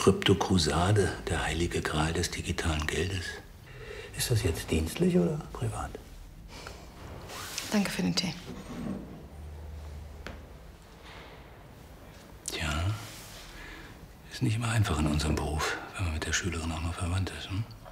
Kryptokrusade, der heilige Gral des digitalen Geldes. Ist das jetzt dienstlich oder privat? Danke für den Tee. Tja, ist nicht immer einfach in unserem Beruf, wenn man mit der Schülerin auch noch verwandt ist. Hm?